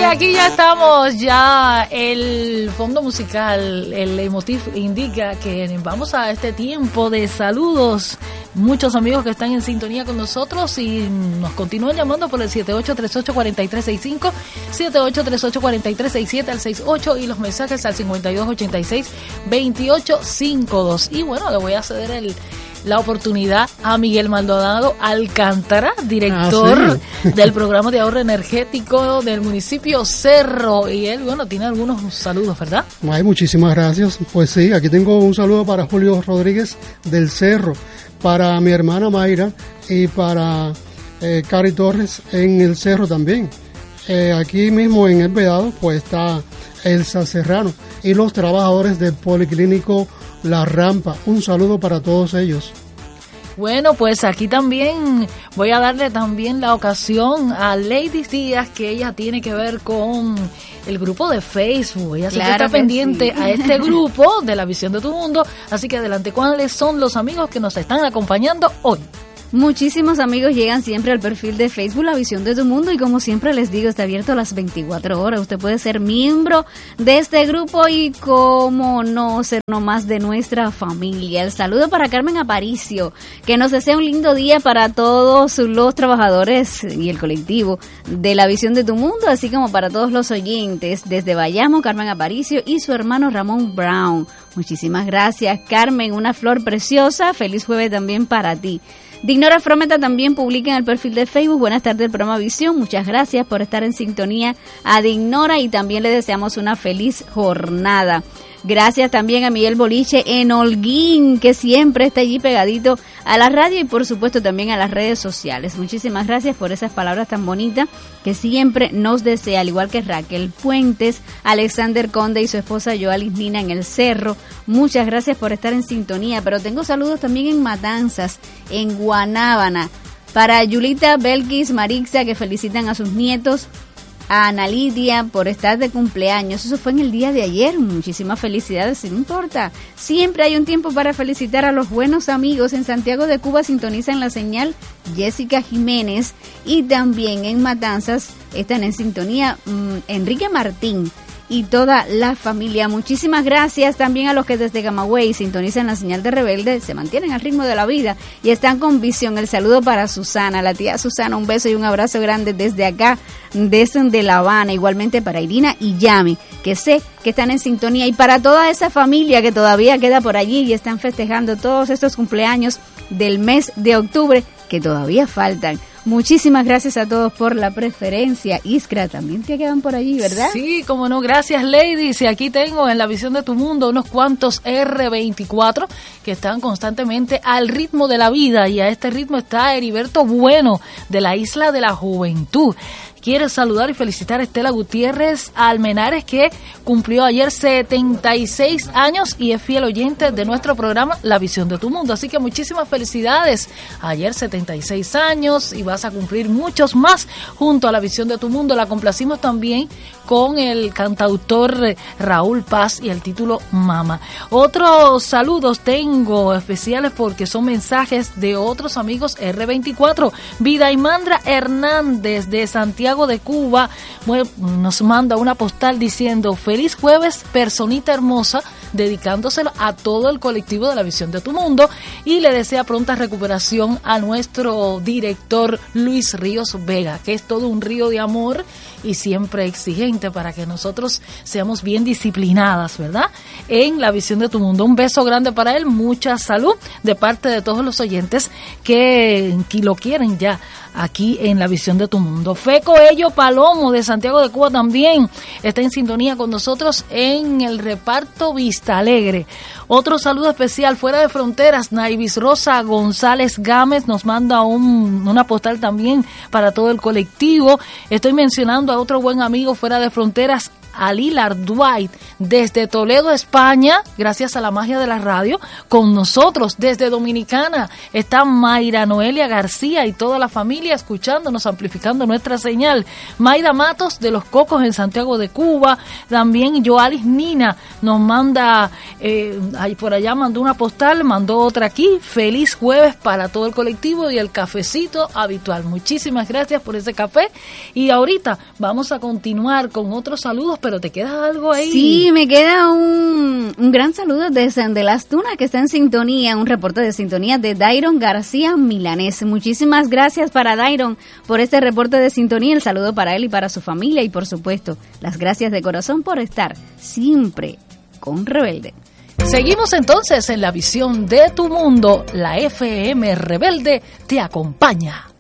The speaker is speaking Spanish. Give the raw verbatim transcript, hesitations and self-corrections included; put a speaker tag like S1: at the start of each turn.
S1: aquí ya estamos, ya el fondo musical, el emotif indica que vamos a este tiempo de saludos. Muchos amigos que están en sintonía con nosotros y nos continúan llamando por el siete ocho tres ocho cuatro tres seis cinco, siete ocho tres ocho cuatro tres seis siete al sesenta y ocho y los mensajes al cincuenta y dos ochenta y seis veintiocho cincuenta y dos. Y bueno, le voy a ceder el... la oportunidad a Miguel Maldonado Alcántara, director ah, sí. del programa de ahorro energético del municipio Cerro, y él, bueno, tiene algunos saludos, ¿verdad?
S2: Ay, muchísimas gracias. Pues sí, aquí tengo un saludo para Julio Rodríguez del Cerro, para mi hermana Mayra y para eh, Cari Torres en el Cerro también. Eh, aquí mismo en El Vedado pues está Elsa Serrano y los trabajadores del Policlínico La Rampa. Un saludo para todos ellos.
S1: Bueno, pues aquí también voy a darle también la ocasión a Lady Díaz, que ella tiene que ver con el grupo de Facebook. Ella siempre claro está pendiente sí. a este grupo de La Visión de tu Mundo. Así que adelante, ¿cuáles son los amigos que nos están acompañando hoy?
S3: Muchísimos amigos llegan siempre al perfil de Facebook La Visión de tu Mundo y como siempre les digo, está abierto a las veinticuatro horas. Usted puede ser miembro de este grupo y como no ser nomás de nuestra familia. El saludo para Carmen Aparicio, que nos desea un lindo día para todos los trabajadores y el colectivo de La Visión de tu Mundo, así como para todos los oyentes desde Bayamo, Carmen Aparicio y su hermano Ramón Brown. Muchísimas gracias, Carmen, una flor preciosa. Feliz jueves también para ti. Dignora Frometa también publica en el perfil de Facebook. Buenas tardes, el programa Visión. Muchas gracias por estar en sintonía a Dignora y también le deseamos una feliz jornada. Gracias también a Miguel Boliche en Holguín, que siempre está allí pegadito a la radio y por supuesto también a las redes sociales. Muchísimas gracias por esas palabras tan bonitas que siempre nos desea, al igual que Raquel Puentes, Alexander Conde y su esposa Joalis Nina en el Cerro. Muchas gracias por estar en sintonía, pero tengo saludos también en Matanzas, en Guanábana, para Yulita, Belkis, Marixa, que felicitan a sus nietos, a Ana Lidia por estar de cumpleaños. Eso fue en el día de ayer. Muchísimas felicidades, no importa. Siempre hay un tiempo para felicitar a los buenos amigos. En Santiago de Cuba sintonizan la señal Jessica Jiménez y también en Matanzas están en sintonía mmm, Enrique Martín y toda la familia. Muchísimas gracias también a los que desde Camagüey sintonizan la señal de Rebelde, se mantienen al ritmo de la vida y están con visión. El saludo para Susana, la tía Susana, un beso y un abrazo grande desde acá, desde La Habana. Igualmente para Irina y Yami, que sé que están en sintonía, y para toda esa familia que todavía queda por allí y están festejando todos estos cumpleaños del mes de octubre que todavía faltan. Muchísimas gracias a todos por la preferencia. Iskra, también te quedan por allí, ¿verdad?
S1: Sí, como no, gracias, ladies. Y aquí tengo en La Visión de tu Mundo unos cuantos erre veinticuatro que están constantemente al ritmo de la vida, y a este ritmo está Heriberto Bueno, de la Isla de la Juventud. Quiere saludar y felicitar a Estela Gutiérrez Almenares, que cumplió ayer setenta y seis años y es fiel oyente de nuestro programa La Visión de tu Mundo. Así que muchísimas felicidades. Ayer setenta y seis años y vas a cumplir muchos más junto a La Visión de tu Mundo. La complacimos también con el cantautor Raúl Paz y el título Mama. Otros saludos tengo especiales porque son mensajes de otros amigos erre veinticuatro. Vidaimandra Hernández de Santiago de Cuba, bueno, nos manda una postal diciendo feliz jueves, personita hermosa, dedicándoselo a todo el colectivo de La Visión de tu Mundo, y le desea pronta recuperación a nuestro director Luis Ríos Vega, que es todo un río de amor y siempre exigente para que nosotros seamos bien disciplinadas, ¿verdad? En La Visión de tu Mundo. Un beso grande para él, mucha salud de parte de todos los oyentes que, que lo quieren ya aquí en La Visión de tu Mundo. Feco Ello Palomo de Santiago de Cuba también está en sintonía con nosotros en el reparto Vista Alegre. Otro saludo especial fuera de fronteras, Naivis Rosa González Gámez nos manda un, una postal también para todo el colectivo. Estoy mencionando a otro buen amigo fuera de fronteras, Alilar Dwight desde Toledo, España, gracias a la magia de la radio. Con nosotros desde Dominicana está Mayra Noelia García y toda la familia escuchándonos, amplificando nuestra señal. Maida Matos de Los Cocos en Santiago de Cuba. También Joalis Nina nos manda, eh, ahí por allá mandó una postal, mandó otra aquí. Feliz jueves para todo el colectivo y el cafecito habitual. Muchísimas gracias por ese café. Y ahorita vamos a continuar con otros saludos, pero ¿te queda algo ahí?
S3: Sí, me queda un, un gran saludo desde de Las Tunas, que está en sintonía, un reporte de sintonía de Dairon García Milanés. Muchísimas gracias para Dairon por este reporte de sintonía, el saludo para él y para su familia, y por supuesto, las gracias de corazón por estar siempre con Rebelde.
S1: Seguimos entonces en la visión de tu mundo. La F M Rebelde te acompaña.